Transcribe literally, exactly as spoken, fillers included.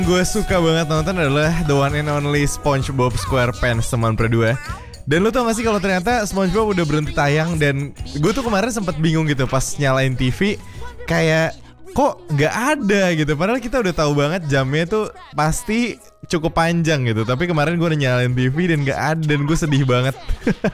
Gue suka banget nonton adalah The One and Only SpongeBob SquarePants teman berdua. Dan lu tau gak sih kalau ternyata SpongeBob udah berhenti tayang. Dan gue tuh kemarin sempet bingung gitu pas nyalain T V, kayak kok gak ada gitu. Padahal kita udah tahu banget jamnya tuh pasti cukup panjang gitu. Tapi kemarin gue udah nyalain T V dan gak ada, dan gue sedih banget.